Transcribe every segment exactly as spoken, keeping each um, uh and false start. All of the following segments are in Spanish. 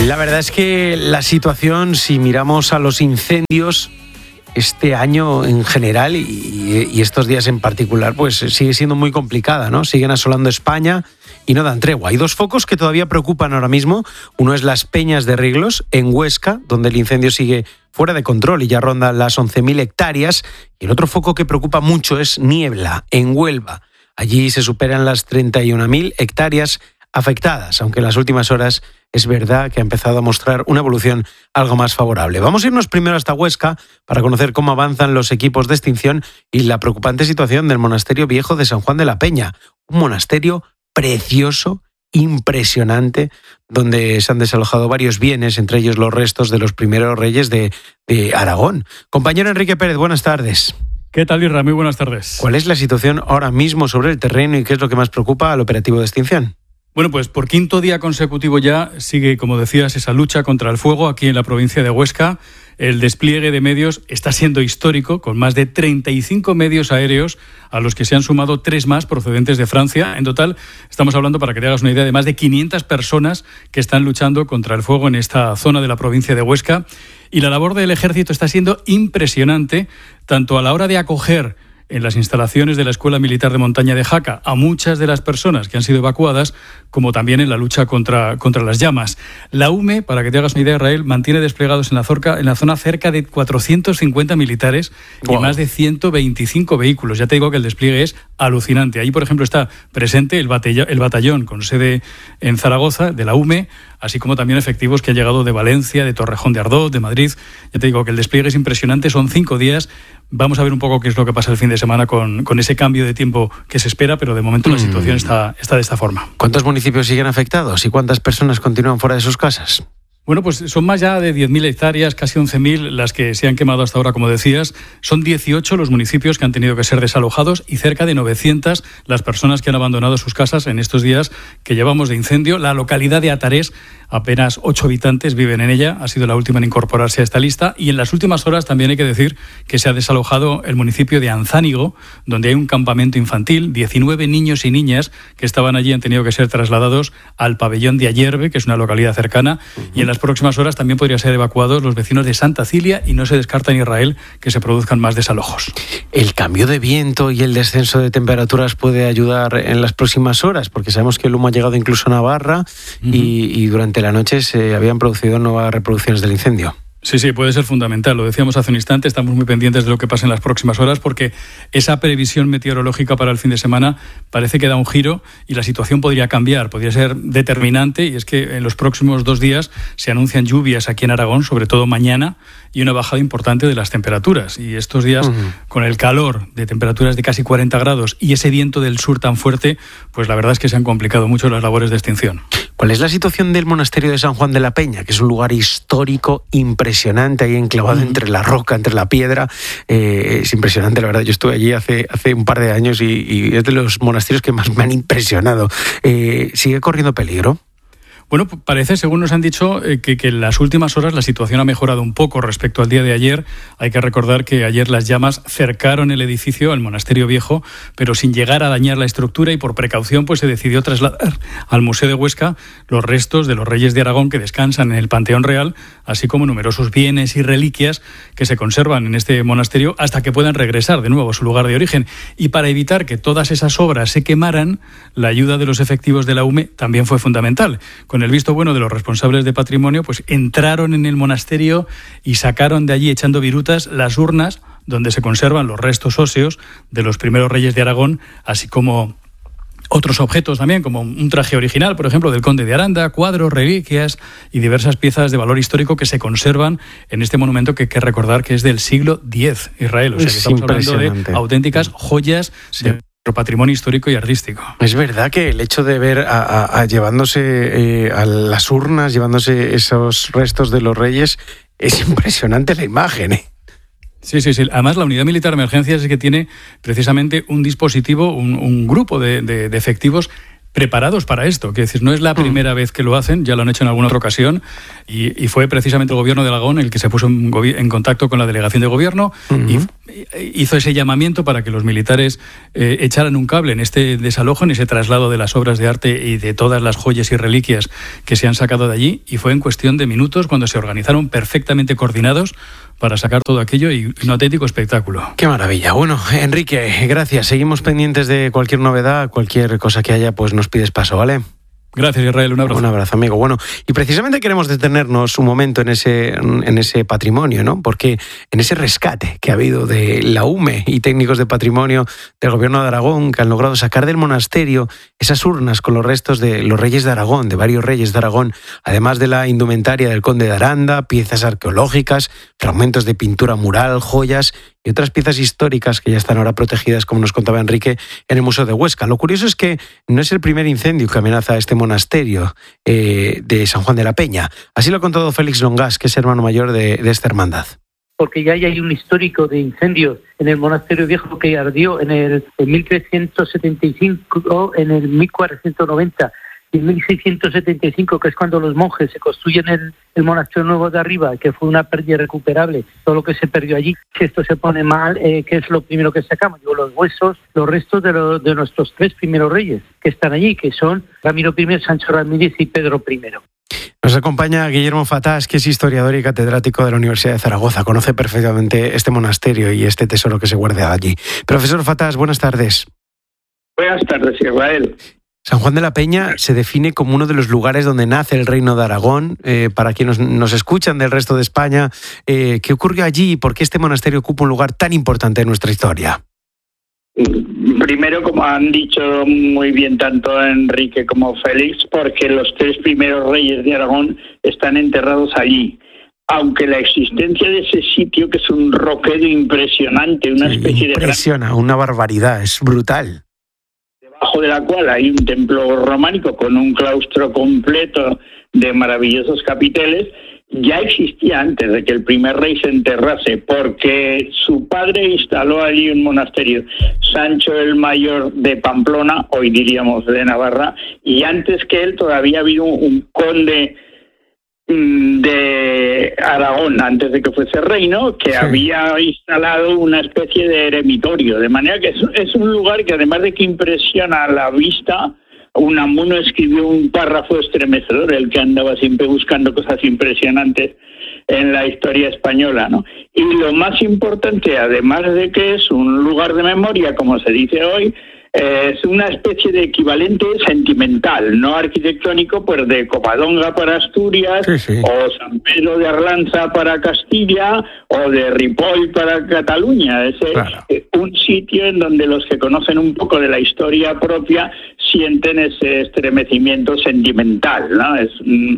La verdad es que la situación, si miramos a los incendios este año en general y, y estos días en particular, pues sigue siendo muy complicada, ¿no? Siguen asolando España y no dan tregua. Hay dos focos que todavía preocupan ahora mismo. Uno es Las Peñas de Riglos, en Huesca, donde el incendio sigue fuera de control y ya ronda las once mil hectáreas. Y el otro foco que preocupa mucho es Niebla, en Huelva. Allí se superan las treinta y una mil hectáreas afectadas, aunque en las últimas horas es verdad que ha empezado a mostrar una evolución algo más favorable. Vamos a irnos primero hasta Huesca para conocer cómo avanzan los equipos de extinción y la preocupante situación del Monasterio Viejo de San Juan de la Peña, un monasterio precioso, impresionante, donde se han desalojado varios bienes, entre ellos los restos de los primeros reyes de, de Aragón. Compañero Enrique Pérez, buenas tardes. ¿Qué tal, Isra? Muy buenas tardes. ¿Cuál es la situación ahora mismo sobre el terreno y qué es lo que más preocupa al operativo de extinción? Bueno, pues por quinto día consecutivo ya sigue, como decías, esa lucha contra el fuego aquí en la provincia de Huesca. El despliegue de medios está siendo histórico, con más de treinta y cinco medios aéreos, a los que se han sumado tres más procedentes de Francia. En total, estamos hablando, para que te hagas una idea, de más de quinientas personas que están luchando contra el fuego en esta zona de la provincia de Huesca. Y la labor del ejército está siendo impresionante, tanto a la hora de acoger en las instalaciones de la Escuela Militar de Montaña de Jaca a muchas de las personas que han sido evacuadas, como también en la lucha contra, contra las llamas. La U M E, para que te hagas una idea, Israel, mantiene desplegados en la, zorca, en la zona cerca de cuatrocientos cincuenta militares wow. y más de ciento veinticinco vehículos. Ya te digo que el despliegue es alucinante. Ahí, por ejemplo, está presente el batallón, el batallón con sede en Zaragoza, de la U M E, así como también efectivos que han llegado de Valencia, de Torrejón de Ardoz, de Madrid. Ya te digo que el despliegue es impresionante, son cinco días. Vamos a ver un poco qué es lo que pasa el fin de semana con, con ese cambio de tiempo que se espera, pero de momento la situación está, está de esta forma. ¿Cuántos municipios siguen afectados y cuántas personas continúan fuera de sus casas? Bueno, pues son más ya de diez mil hectáreas, casi once mil las que se han quemado hasta ahora, como decías. Son dieciocho los municipios que han tenido que ser desalojados y cerca de novecientas las personas que han abandonado sus casas en estos días que llevamos de incendio. La localidad de Atarés, apenas ocho habitantes viven en ella, ha sido la última en incorporarse a esta lista. Y en las últimas horas también hay que decir que se ha desalojado el municipio de Anzánigo, donde hay un campamento infantil. diecinueve niños y niñas que estaban allí han tenido que ser trasladados al pabellón de Ayerbe, que es una localidad cercana, uh-huh. y en las próximas horas también podrían ser evacuados los vecinos de Santa Cilia y no se descarta en Israel que se produzcan más desalojos. ¿El cambio de viento y el descenso de temperaturas puede ayudar en las próximas horas? Porque sabemos que el humo ha llegado incluso a Navarra uh-huh. y, y durante la noche se habían producido nuevas reproducciones del incendio. Sí, sí, puede ser fundamental. Lo decíamos hace un instante, estamos muy pendientes de lo que pasa en las próximas horas porque esa previsión meteorológica para el fin de semana parece que da un giro y la situación podría cambiar, podría ser determinante, y es que en los próximos dos días se anuncian lluvias aquí en Aragón, sobre todo mañana, y una bajada importante de las temperaturas. Y estos días, uh-huh. con el calor de temperaturas de casi cuarenta grados y ese viento del sur tan fuerte, pues la verdad es que se han complicado mucho las labores de extinción. ¿Cuál es la situación del monasterio de San Juan de la Peña, que es un lugar histórico impresionante, ahí enclavado uh-huh. entre la roca, entre la piedra? Eh, es impresionante, la verdad. Yo estuve allí hace, hace un par de años y, y es de los monasterios que más me han impresionado. Eh, ¿Sigue corriendo peligro? Bueno, parece, según nos han dicho, eh, que, que en las últimas horas la situación ha mejorado un poco respecto al día de ayer. Hay que recordar que ayer las llamas cercaron el edificio, el Monasterio Viejo, pero sin llegar a dañar la estructura, y por precaución pues se decidió trasladar al Museo de Huesca los restos de los reyes de Aragón que descansan en el Panteón Real, así como numerosos bienes y reliquias que se conservan en este monasterio hasta que puedan regresar de nuevo a su lugar de origen. Y para evitar que todas esas obras se quemaran, la ayuda de los efectivos de la U M E también fue fundamental. Con el visto bueno de los responsables de patrimonio, pues entraron en el monasterio y sacaron de allí, echando virutas, las urnas donde se conservan los restos óseos de los primeros reyes de Aragón, así como otros objetos también, como un traje original, por ejemplo, del conde de Aranda, cuadros, reliquias y diversas piezas de valor histórico que se conservan en este monumento que hay que recordar que es del siglo diez, Israel. O sea, que estamos hablando de auténticas joyas sí. de patrimonio histórico y artístico. Es verdad que el hecho de ver a, a, a llevándose eh, a las urnas, llevándose esos restos de los reyes, es impresionante la imagen, ¿eh? Sí, sí, sí. Además, la Unidad Militar de Emergencias es que tiene precisamente un dispositivo, un, un grupo de, de, de efectivos preparados para esto. Que decir, no es la primera mm. vez que lo hacen, ya lo han hecho en alguna otra ocasión, y, y fue precisamente el gobierno de Aragón el que se puso en, en contacto con la delegación de gobierno mm-hmm. y hizo ese llamamiento para que los militares eh, echaran un cable en este desalojo, en ese traslado de las obras de arte y de todas las joyas y reliquias que se han sacado de allí, y fue en cuestión de minutos cuando se organizaron perfectamente coordinados para sacar todo aquello, y un auténtico espectáculo. Qué maravilla. Bueno, Enrique, gracias. Seguimos pendientes de cualquier novedad, cualquier cosa que haya, pues nos pides paso, ¿vale? Gracias, Israel. Un abrazo. Un abrazo, amigo. Bueno, y precisamente queremos detenernos un momento en ese, en ese patrimonio, ¿no? Porque en ese rescate que ha habido de la U M E y técnicos de patrimonio del Gobierno de Aragón, que han logrado sacar del monasterio esas urnas con los restos de los reyes de Aragón, de varios reyes de Aragón, además de la indumentaria del conde de Aranda, piezas arqueológicas, fragmentos de pintura mural, joyas y otras piezas históricas que ya están ahora protegidas, como nos contaba Enrique, en el Museo de Huesca. Lo curioso es que no es el primer incendio que amenaza a este monasterio eh, de San Juan de la Peña. Así lo ha contado Félix Longas, que es hermano mayor de, de esta hermandad. Porque ya hay un histórico de incendios en el monasterio viejo que ardió en el en mil trescientos setenta y cinco, en el mil cuatrocientos noventa y en mil seiscientos setenta y cinco, que es cuando los monjes se construyen el, el monasterio nuevo de arriba, que fue una pérdida irrecuperable, todo lo que se perdió allí. Si esto se pone mal, eh, ¿qué es lo primero que sacamos? Digo, los huesos, los restos de, lo, de nuestros tres primeros reyes que están allí, que son Ramiro primero, Sancho Ramírez y Pedro primero. Nos acompaña Guillermo Fatás, que es historiador y catedrático de la Universidad de Zaragoza. Conoce perfectamente este monasterio y este tesoro que se guarda allí. Profesor Fatás, buenas tardes. Buenas tardes, Israel. San Juan de la Peña se define como uno de los lugares donde nace el Reino de Aragón. Eh, para quienes nos, nos escuchan del resto de España, eh, ¿qué ocurrió allí y por qué este monasterio ocupa un lugar tan importante en nuestra historia? Primero, como han dicho muy bien tanto Enrique como Félix, porque los tres primeros reyes de Aragón están enterrados allí. Aunque la existencia de ese sitio, que es un roquedo impresionante, una sí, especie de... Impresiona, una barbaridad, es brutal. Debajo de la cual hay un templo románico con un claustro completo de maravillosos capiteles, ya existía antes de que el primer rey se enterrase, porque su padre instaló allí un monasterio, Sancho el Mayor de Pamplona, hoy diríamos de Navarra, y antes que él todavía había un, un conde de Aragón, antes de que fuese reino, que sí. había instalado una especie de eremitorio, de manera que es, es un lugar que, además de que impresiona a la vista, Unamuno escribió un párrafo estremecedor, el que andaba siempre buscando cosas impresionantes en la historia española, ¿no? Y lo más importante, además de que es un lugar de memoria, como se dice hoy, es una especie de equivalente sentimental, no arquitectónico, pues de Covadonga para Asturias, sí, sí. o San Pedro de Arlanza para Castilla, o de Ripoll para Cataluña. Es claro. un sitio en donde los que conocen un poco de la historia propia sienten ese estremecimiento sentimental, ¿no? Es,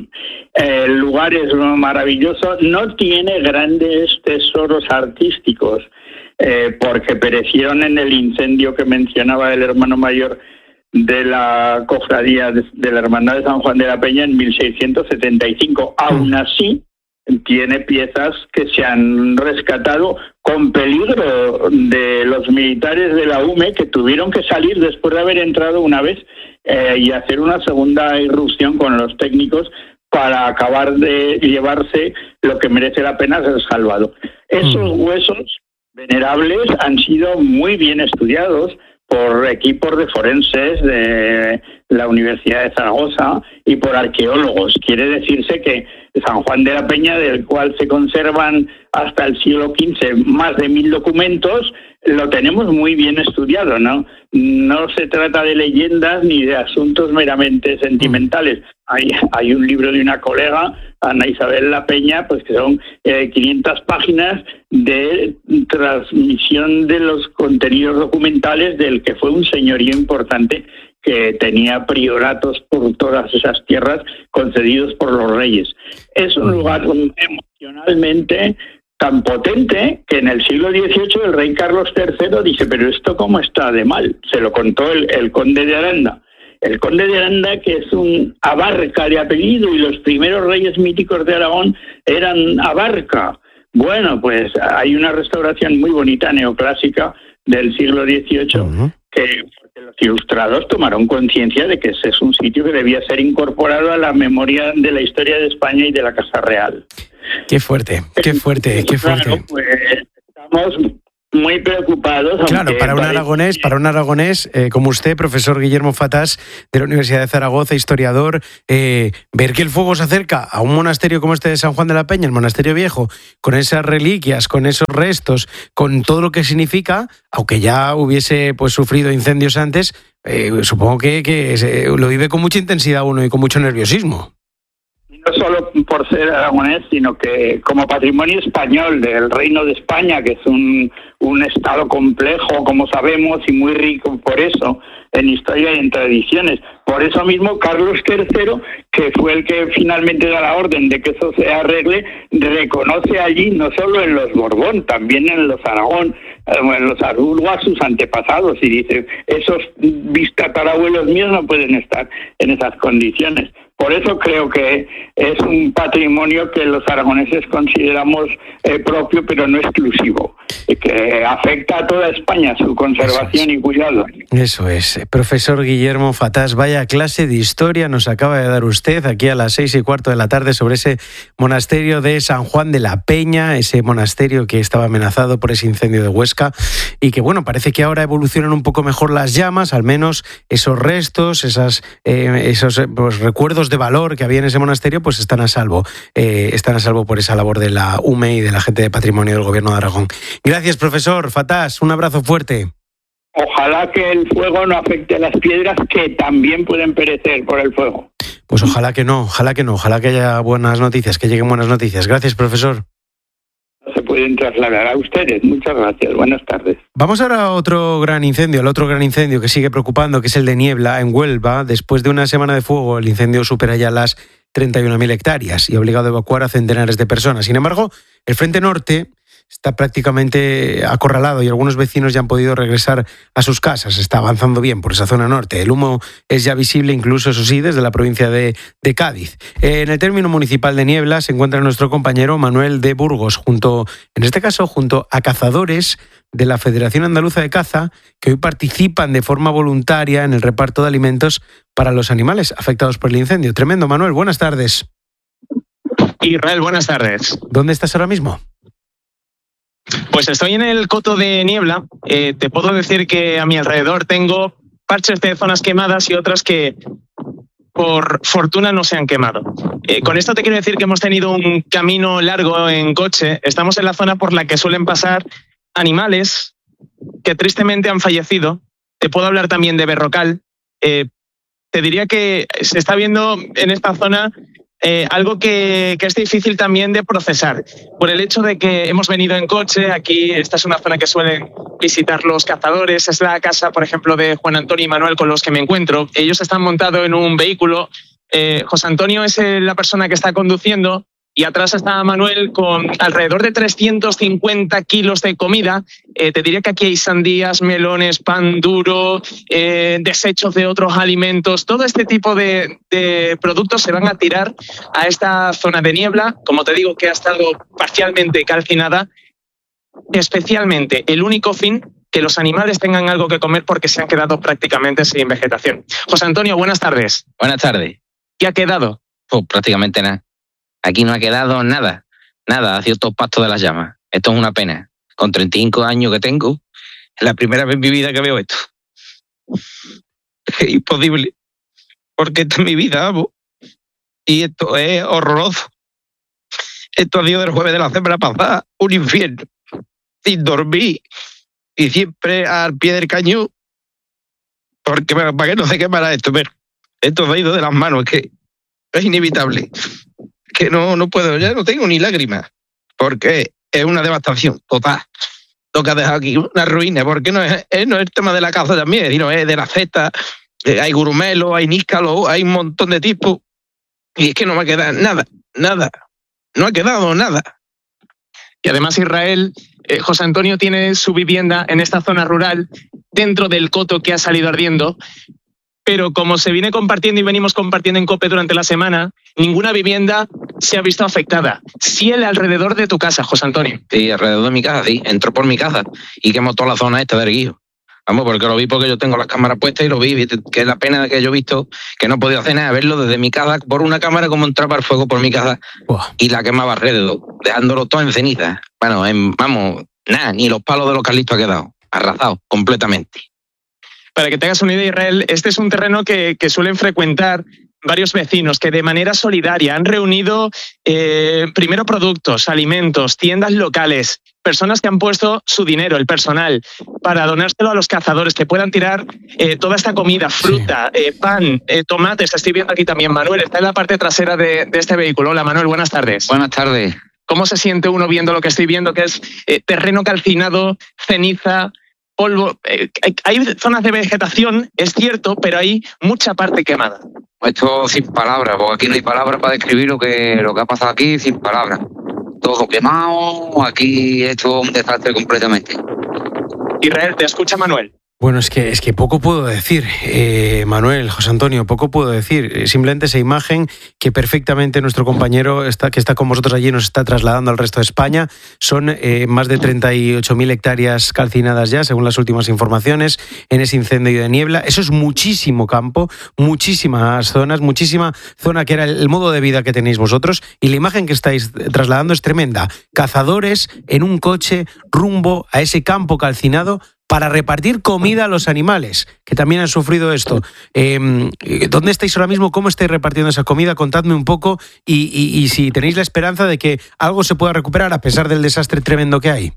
el lugar es maravilloso, no tiene grandes tesoros artísticos, Eh, porque perecieron en el incendio que mencionaba el hermano mayor de la cofradía de, de la Hermandad de San Juan de la Peña en mil seiscientos setenta y cinco. Aún así, tiene piezas que se han rescatado con peligro de los militares de la U M E, que tuvieron que salir después de haber entrado una vez eh, y hacer una segunda irrupción con los técnicos para acabar de llevarse lo que merece la pena ser salvado. Esos huesos venerables han sido muy bien estudiados por equipos de forenses de la Universidad de Zaragoza y por arqueólogos. Quiere decirse que San Juan de la Peña, del cual se conservan hasta el siglo quince más de mil documentos, lo tenemos muy bien estudiado, ¿no? No se trata de leyendas ni de asuntos meramente sentimentales. Hay, hay un libro de una colega, Ana Isabel La Peña, pues que son eh, quinientas páginas de transmisión de los contenidos documentales del que fue un señorío importante que tenía prioratos por todas esas tierras concedidos por los reyes. Es un lugar emocionalmente tan potente que en el siglo dieciocho el rey Carlos tercero dice, pero ¿esto cómo está de mal? Se lo contó el, el conde de Aranda. El conde de Aranda, que es un Abarca de apellido, y los primeros reyes míticos de Aragón eran Abarca. Bueno, pues hay una restauración muy bonita, neoclásica, del siglo dieciocho, uh-huh. que Los ilustrados tomaron conciencia de que ese es un sitio que debía ser incorporado a la memoria de la historia de España y de la Casa Real. Qué fuerte, qué fuerte, qué fuerte. Claro, pues estamos muy preocupados. Claro, para un parece... aragonés, para un aragonés eh, como usted, profesor Guillermo Fatás, de la Universidad de Zaragoza, historiador, eh, ver que el fuego se acerca a un monasterio como este de San Juan de la Peña, el monasterio viejo, con esas reliquias, con esos restos, con todo lo que significa, aunque ya hubiese pues sufrido incendios antes, eh, supongo que, que se, lo vive con mucha intensidad uno y con mucho nerviosismo. No solo por ser aragonés, sino que como patrimonio español del Reino de España, que es un, un estado complejo, como sabemos, y muy rico por eso, en historia y en tradiciones. Por eso mismo, Carlos tercero, que fue el que finalmente da la orden de que eso se arregle, reconoce allí, no solo en los Borbón, también en los Aragón, en los Habsburgo, a sus antepasados, y dice, esos bistatarabuelos míos no pueden estar en esas condiciones. Por eso creo que es un patrimonio que los aragoneses consideramos eh, propio, pero no exclusivo, que afecta a toda España su conservación y cuidado. Eso es. Profesor Guillermo Fatás, vaya clase de historia nos acaba de dar usted aquí a las seis y cuarto de la tarde sobre ese monasterio de San Juan de la Peña, ese monasterio que estaba amenazado por ese incendio de Huesca y que, bueno, parece que ahora evolucionan un poco mejor las llamas, al menos esos restos, esas, eh, esos pues, recuerdos de valor que había en ese monasterio, pues están a salvo. Eh, están a salvo por esa labor de la U M E y de la gente de patrimonio del Gobierno de Aragón. Gracias, profesor Fatás. Un abrazo fuerte. Ojalá que el fuego no afecte a las piedras, que también pueden perecer por el fuego. Pues ojalá que no, ojalá que no, ojalá que haya buenas noticias, que lleguen buenas noticias. Gracias, profesor. Se pueden trasladar a ustedes. Muchas gracias. Buenas tardes. Vamos ahora a otro gran incendio, el otro gran incendio que sigue preocupando, que es el de Niebla, en Huelva. Después de una semana de fuego, el incendio supera ya las treinta y una mil hectáreas y ha obligado a evacuar a centenares de personas. Sin embargo, el Frente Norte está prácticamente acorralado y algunos vecinos ya han podido regresar a sus casas. Está avanzando bien por esa zona norte. El humo es ya visible incluso, eso sí, desde la provincia de, de Cádiz. En el término municipal de Niebla se encuentra nuestro compañero Manuel de Burgos, junto, en este caso, junto a cazadores de la Federación Andaluza de Caza, que hoy participan de forma voluntaria en el reparto de alimentos para los animales afectados por el incendio. Tremendo, Manuel. Buenas tardes. Israel, buenas tardes. ¿Dónde estás ahora mismo? Pues estoy en el coto de Niebla. Eh, te puedo decir que a mi alrededor tengo parches de zonas quemadas y otras que por fortuna no se han quemado. Eh, con esto te quiero decir que hemos tenido un camino largo en coche. Estamos en la zona por la que suelen pasar animales que tristemente han fallecido. Te puedo hablar también de Berrocal. Eh, te diría que se está viendo en esta zona Eh, algo que, que es difícil también de procesar, por el hecho de que hemos venido en coche. Aquí esta es una zona que suelen visitar los cazadores, es la casa, por ejemplo, de Juan Antonio y Manuel con los que me encuentro. Ellos están montados en un vehículo. eh, José Antonio es la persona que está conduciendo y atrás está Manuel con alrededor de trescientos cincuenta kilos de comida. Eh, te diría que aquí hay sandías, melones, pan duro, eh, desechos de otros alimentos. Todo este tipo de, de productos se van a tirar a esta zona de Niebla, como te digo, que ha estado parcialmente calcinada. Especialmente el único fin, que los animales tengan algo que comer porque se han quedado prácticamente sin vegetación. José Antonio, buenas tardes. Buenas tardes. ¿Qué ha quedado? Pues prácticamente nada. Aquí no ha quedado nada. Nada, ha sido todo pasto de las llamas. Esto es una pena. Con treinta y cinco años que tengo, es la primera vez en mi vida que veo esto. Es imposible. Porque esta es mi vida, amo. Y esto es horroroso. Esto ha sido del jueves de la semana pasada, un infierno. Sin dormir. Y siempre al pie del cañón. Porque para que no se quemara esto, pero esto se ha ido de las manos, es que es inevitable. Que no, no puedo, ya no tengo ni lágrimas, porque es una devastación total. Lo que ha dejado aquí, una ruina, porque no es, no es el tema de la caza también, sino es de la cesta. Eh, hay gurumelo, hay níscalo, hay un montón de tipos, y es que no me ha quedado nada, nada, no ha quedado nada. Y además Israel, eh, José Antonio tiene su vivienda en esta zona rural, dentro del coto que ha salido ardiendo, pero como se viene compartiendo y venimos compartiendo en COPE durante la semana, ninguna vivienda se ha visto afectada. Sí, el alrededor de tu casa, José Antonio. Sí, alrededor de mi casa, sí. Entró por mi casa y quemó toda la zona esta de Erguijo. Vamos, porque lo vi porque yo tengo las cámaras puestas y lo vi, que es la pena de que yo he visto que no he podido hacer nada, verlo desde mi casa por una cámara como entraba el fuego por mi casa wow. y la quemaba alrededor, dejándolo todo en ceniza. Bueno, en, vamos, nada, ni los palos de los Carlitos ha quedado, arrasado completamente. Para que te hagas una idea, Israel, este es un terreno que, que suelen frecuentar varios vecinos que de manera solidaria han reunido eh, primero productos, alimentos, tiendas locales, personas que han puesto su dinero, el personal, para donárselo a los cazadores que puedan tirar eh, toda esta comida, fruta, sí. eh, pan, eh, tomates. Estoy viendo aquí también, Manuel, está en la parte trasera de, de este vehículo. Hola, Manuel, buenas tardes. Buenas tardes. ¿Cómo se siente uno viendo lo que estoy viendo, que es eh, terreno calcinado, ceniza, polvo? Eh, hay zonas de vegetación, es cierto, pero hay mucha parte quemada. Esto sin palabras, porque aquí no hay palabras para describir lo que, lo que ha pasado aquí, sin palabras. Todo quemado, aquí esto es un desastre completamente. Israel, te escucha Manuel. Bueno, es que, es que poco puedo decir, eh, Manuel, José Antonio, poco puedo decir. Simplemente esa imagen que perfectamente nuestro compañero está, que está con vosotros allí nos está trasladando al resto de España. Son eh, más de treinta y ocho mil hectáreas calcinadas ya, según las últimas informaciones, en ese incendio de Niebla. Eso es muchísimo campo, muchísimas zonas, muchísima zona que era el modo de vida que tenéis vosotros. Y la imagen que estáis trasladando es tremenda. Cazadores en un coche rumbo a ese campo calcinado para repartir comida a los animales, que también han sufrido esto. Eh, ¿Dónde estáis ahora mismo? ¿Cómo estáis repartiendo esa comida? Contadme un poco y, y, y si tenéis la esperanza de que algo se pueda recuperar a pesar del desastre tremendo que hay.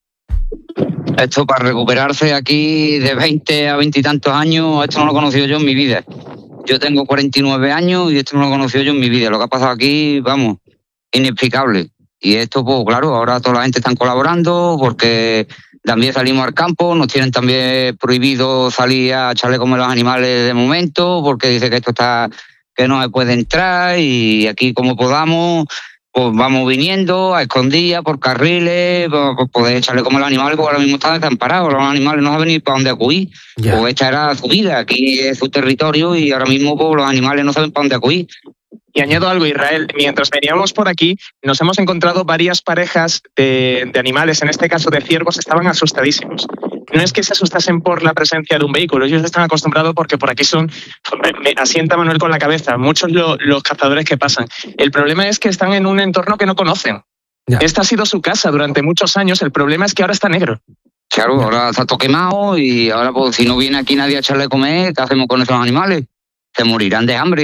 Esto para recuperarse aquí de veinte a veinte y tantos años, esto no lo he conocido yo en mi vida. Yo tengo cuarenta y nueve años y esto no lo he conocido yo en mi vida. Lo que ha pasado aquí, vamos, inexplicable. Y esto, pues claro, ahora toda la gente está colaborando porque también salimos al campo, nos tienen también prohibido salir a echarle comer a los animales de momento, porque dice que esto está, que no se puede entrar, y aquí como podamos, pues vamos viniendo a escondidas por carriles, por poder echarle comer a los animales, porque ahora mismo están desamparados, los animales no saben ni para dónde acudir, yeah. Pues esta era su vida, aquí es su territorio, y ahora mismo pues, los animales no saben para dónde acudir. Y añado algo, Israel, mientras veníamos por aquí, nos hemos encontrado varias parejas de, de animales, en este caso de ciervos, estaban asustadísimos. No es que se asustasen por la presencia de un vehículo, ellos están acostumbrados porque por aquí son, me asienta Manuel con la cabeza, muchos lo, los cazadores que pasan. El problema es que están en un entorno que no conocen. Ya. Esta ha sido su casa durante muchos años, el problema es que ahora está negro. Claro, ahora está todo quemado y ahora pues si no viene aquí nadie a echarle a comer, ¿qué hacemos con esos animales? Se morirán de hambre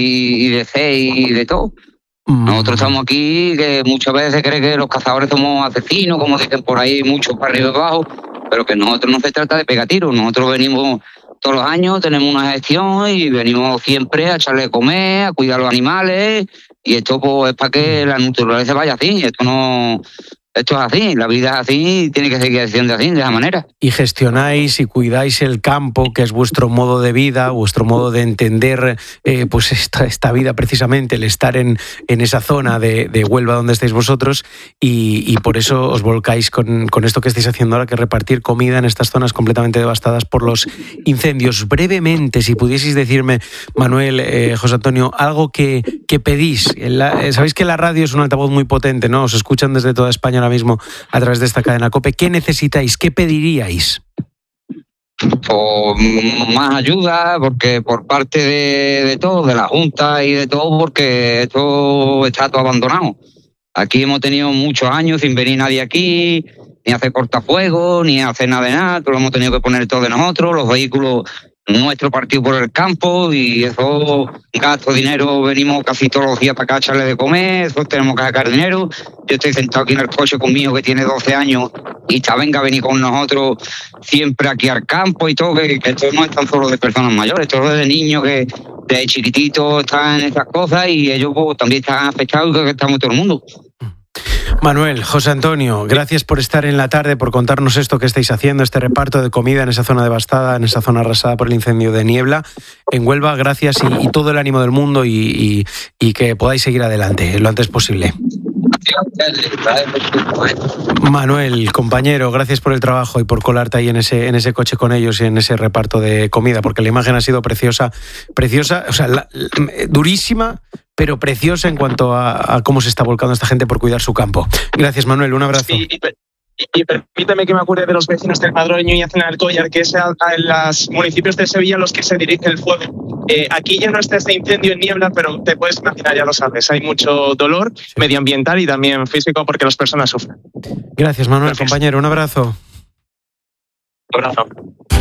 y de sed y de todo. Mm. Nosotros estamos aquí, que muchas veces se cree que los cazadores somos asesinos, como dicen por ahí, muchos para arriba y abajo, pero que nosotros no se trata de pegar tiros. Nosotros venimos todos los años, tenemos una gestión y venimos siempre a echarle de comer, a cuidar los animales, y esto pues, es para que la naturaleza vaya así. Esto no... Esto es así, la vida es así y tiene que seguir siendo así, de esa manera. Y gestionáis y cuidáis el campo, que es vuestro modo de vida, vuestro modo de entender eh, pues esta, esta vida precisamente, el estar en, en esa zona de, de Huelva donde estáis vosotros, y, y por eso os volcáis con, con esto que estáis haciendo ahora, que es repartir comida en estas zonas completamente devastadas por los incendios. Brevemente, si pudieseis decirme, Manuel, eh, José Antonio, algo que, que pedís. La, sabéis que la radio es un altavoz muy potente, ¿no? Os escuchan desde toda España ahora mismo a través de esta cadena COPE. ¿Qué necesitáis? ¿Qué pediríais? Pues más ayuda, porque por parte de, de todo, de la Junta y de todo, porque esto está todo abandonado. Aquí hemos tenido muchos años sin venir nadie aquí, ni hacer cortafuegos, ni hacer nada de nada, todo lo hemos tenido que poner todo de nosotros, los vehículos nuestro partido por el campo, y eso gasto dinero, venimos casi todos los días para acá a echarle de comer, eso tenemos que sacar dinero. Yo estoy sentado aquí en el coche conmigo que tiene doce años y está venga a venir con nosotros siempre aquí al campo y todo, que, que esto no es tan solo de personas mayores, esto es de niños que de chiquititos están en esas cosas y ellos pues, también están afectados, y que estamos todo el mundo. Manuel, José Antonio, gracias por estar en la tarde, por contarnos esto que estáis haciendo, este reparto de comida en esa zona devastada, en esa zona arrasada por el incendio de Niebla en Huelva. Gracias y, y todo el ánimo del mundo y, y, y que podáis seguir adelante lo antes posible. Manuel, compañero, gracias por el trabajo y por colarte ahí en ese, en ese coche con ellos y en ese reparto de comida, porque la imagen ha sido preciosa, preciosa, o sea, la, la, durísima, pero preciosa en cuanto a, a cómo se está volcando esta gente por cuidar su campo. Gracias, Manuel, un abrazo. Sí, Y permíteme que me acuerde de los vecinos del Madroño y Hacen Alcollar, que es a, a los municipios de Sevilla a los que se dirige el fuego. Eh, aquí ya no está este incendio en Niebla, pero te puedes imaginar, ya lo sabes, hay mucho dolor sí. medioambiental y también físico porque las personas sufren. Gracias, Manuel, Gracias. compañero, un abrazo. Un abrazo.